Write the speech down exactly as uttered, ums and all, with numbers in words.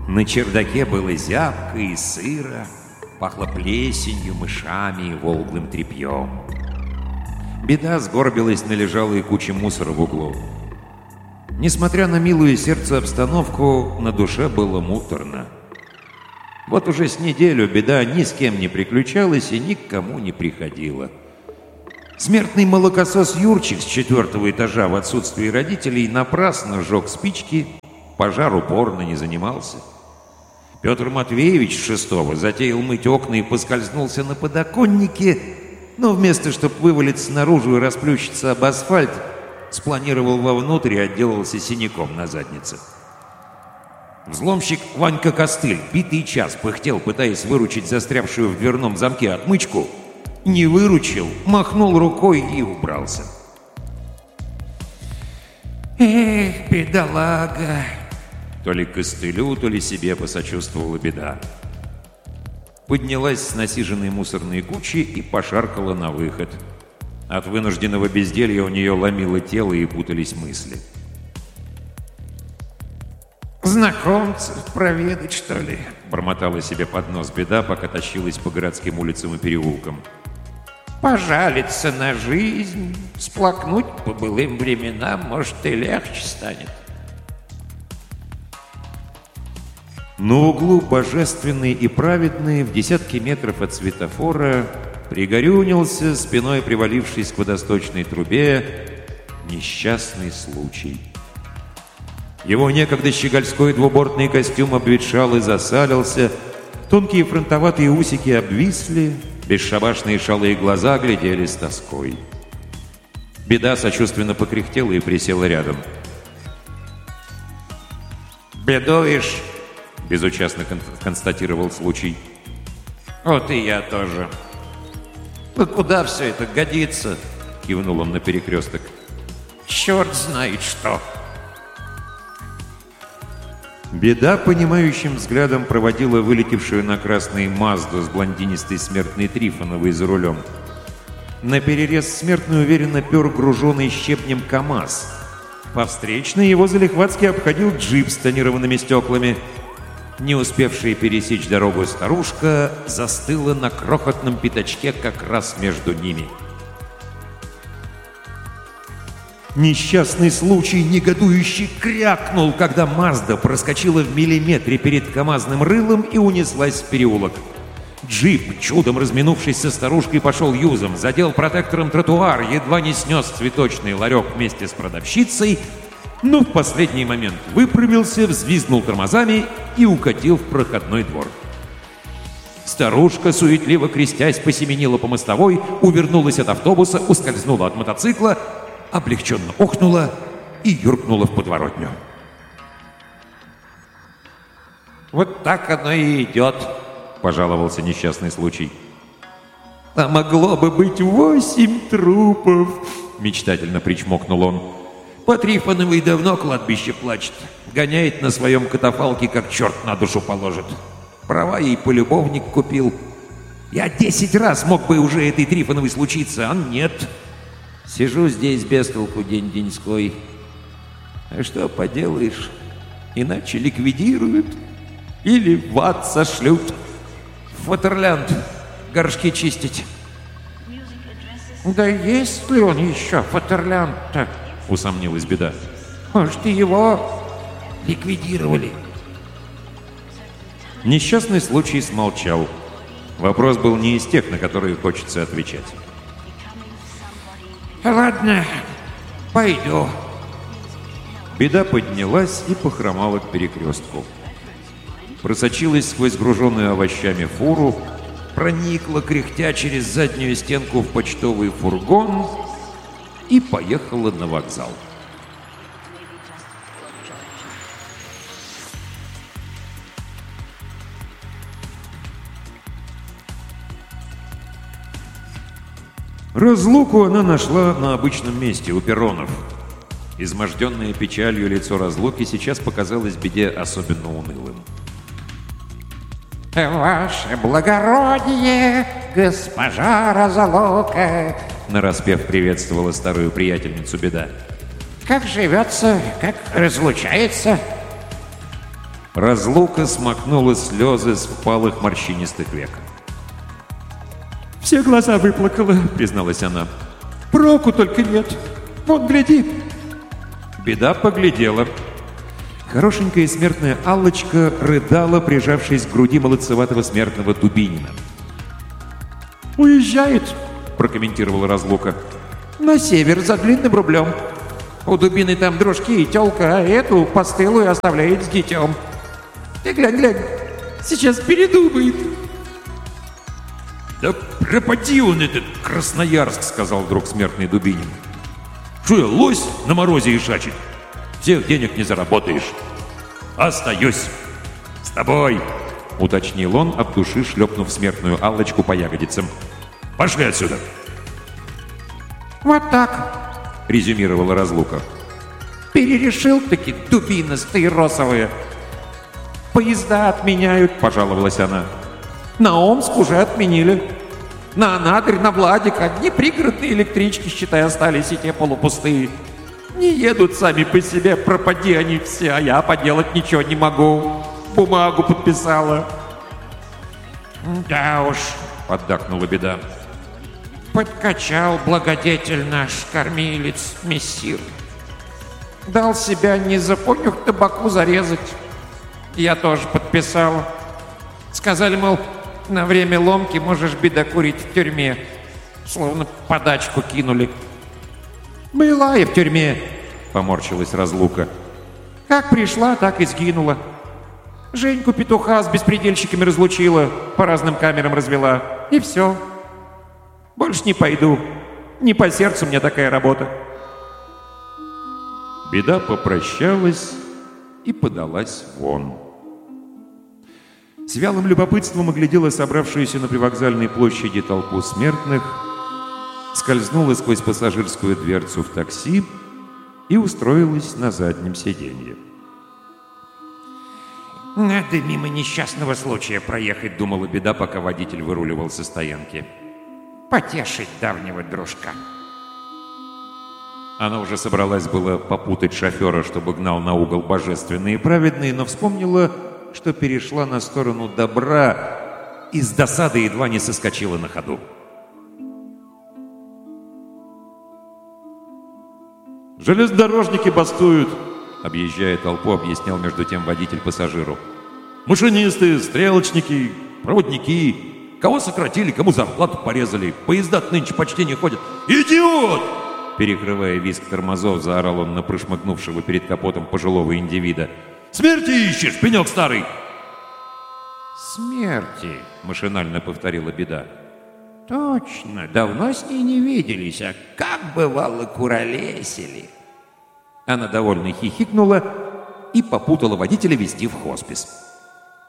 На чердаке было зябко и сыро, пахло плесенью, мышами и волглым тряпьем. Беда сгорбилась на лежалой куче мусора в углу. Несмотря на милую сердцу обстановку, на душе было муторно. Вот уже с неделю Беда ни с кем не приключалась и ни к кому не приходила. Смертный молокосос Юрчик с четвертого этажа в отсутствии родителей напрасно жег спички, пожар упорно не занимался. Петр Матвеевич с шестого затеял мыть окна и поскользнулся на подоконнике, но вместо, чтобы вывалиться наружу и расплющиться об асфальт, спланировал вовнутрь и отделался синяком на заднице. Взломщик Ванька Костыль битый час пыхтел, пытаясь выручить застрявшую в дверном замке отмычку, не выручил, махнул рукой и убрался. «Эх, бедолага!» То ли Костылю, то ли себе посочувствовала Беда. Поднялась с насиженной мусорной кучи и пошаркала на выход. От вынужденного безделья у нее ломило тело и путались мысли. «Знакомцев проведать, что ли?» — бормотала себе под нос Беда, пока тащилась по городским улицам и переулкам. «Пожалиться на жизнь, сплакнуть по былым временам, может, и легче станет». На углу Божественный и Праведный, в десятке метров от светофора, пригорюнился, спиной привалившись к водосточной трубе, несчастный случай. Его некогда щегольской двубортный костюм обветшал и засалился, тонкие фронтоватые усики обвисли, бесшабашные шалые глаза глядели с тоской. Беда сочувственно покряхтела и присела рядом. «Бедуешь?» — безучастно кон- констатировал случай. «Вот и я тоже». «Ну куда все это годится?» — кивнул он на перекресток. «Черт знает что!» Беда понимающим взглядом проводила вылетевшую на красный Мазду с блондинистой смертной Трифоновой за рулем. Наперерез смертный уверенно пер груженный щебнем КамАЗ. По встречной его залихватски обходил джип с тонированными стеклами. Не успевшая пересечь дорогу старушка застыла на крохотном пятачке как раз между ними. Несчастный случай негодующе крякнул, когда Мазда проскочила в миллиметре перед КамАЗным рылом и унеслась в переулок. Джип, чудом разминувшись со старушкой, пошел юзом, задел протектором тротуар, едва не снес цветочный ларек вместе с продавщицей, но в последний момент выпрямился, взвизгнул тормозами и укатил в проходной двор. Старушка, суетливо крестясь, посеменила по мостовой, увернулась от автобуса, ускользнула от мотоцикла, облегченно охнула и юркнула в подворотню. «Вот так оно и идет», — пожаловался несчастный случай. «А могло бы быть восемь трупов», — мечтательно причмокнул он. «По Трифоновой давно кладбище плачет. Гоняет на своем катафалке, как черт на душу положит. Права ей полюбовник купил. Я десять раз мог бы уже этой Трифоновой случиться, а нет. Сижу здесь без толку день-деньской. А что поделаешь? Иначе ликвидируют или в ад сошлют. В Фатерлянд горшки чистить». «Да есть ли он еще, Фатерлянд-то?» — усомнилась Беда. «Может, и его ликвидировали?» Несчастный случай смолчал. Вопрос был не из тех, на которые хочется отвечать. «Ладно, пойду». Беда поднялась и похромала к перекрестку. Просочилась сквозь груженную овощами фуру, проникла, кряхтя, через заднюю стенку в почтовый фургон и поехала на вокзал. Разлуку она нашла на обычном месте, у перронов. Изможденное печалью лицо разлуки сейчас показалось Беде особенно унылым. «Ваше благородие, госпожа Разлука!» нараспев приветствовала старую приятельницу Беда. «Как живется, как разлучается?» Разлука смахнула слезы с впалых морщинистых век. «Все глаза выплакала», — призналась она. «Проку только нет. Вот, гляди». Беда поглядела. Хорошенькая смертная Аллочка рыдала, прижавшись к груди молодцеватого смертного Дубинина. «Уезжает», — прокомментировала Разлука. «На север за длинным рублем. У Дубины там дружки и тёлка, а эту постылую оставляет с детем. Ты глянь, глянь, сейчас передумает». «Да пропади он, этот Красноярск», — сказал вдруг смертный Дубинин. «Что я, лось на морозе ишачит? Всех денег не заработаешь. Остаюсь с тобой», — уточнил он, от души шлепнув смертную Аллочку по ягодицам. «Пошли отсюда». «Вот так», — резюмировала Разлука. «Перерешил-таки, дубина стаиросовая. Поезда отменяют», — пожаловалась она. «На Омск уже отменили. На Анадырь, на Владик одни пригородные электрички, считай, остались, и те полупустые. Не едут сами по себе, пропади они все, а я поделать ничего не могу. Бумагу подписала». «Да уж», — поддакнула Беда. «Подкачал благодетель наш, кормилец, мессир. Дал себя не за понюх табаку зарезать. Я тоже подписала. Сказали, мол, на время ломки можешь бедокурить в тюрьме. Словно подачку кинули». «Была я в тюрьме», — поморщилась Разлука. «Как пришла, так и сгинула. Женьку петуха с беспредельщиками разлучила, по разным камерам развела. И все. Больше не пойду. Не по сердцу мне такая работа». Беда попрощалась и подалась вон. С вялым любопытством оглядела собравшуюся на привокзальной площади толпу смертных, скользнула сквозь пассажирскую дверцу в такси и устроилась на заднем сиденье. «Надо мимо несчастного случая проехать», — думала Беда, пока водитель выруливал со стоянки. «Потешить давнего дружка». Она уже собралась было попутать шофера, чтобы гнал на угол божественный и праведный, но вспомнила, что перешла на сторону добра и с досады едва не соскочила на ходу. «Железнодорожники бастуют», — объезжая толпу, объяснял между тем водитель пассажиру. «Машинисты, стрелочники, проводники. Кого сократили, кому зарплату порезали. Поезда нынче почти не ходят. Идиот!» Перекрывая визг тормозов, заорал он на прошмыгнувшего перед капотом пожилого индивида. «Смерти ищешь, пенек старый!» «Смерти», — машинально повторила Беда. «Точно, давно с ней не виделись, а как бывало куролесили». Она довольно хихикнула и попутала водителя везти в хоспис.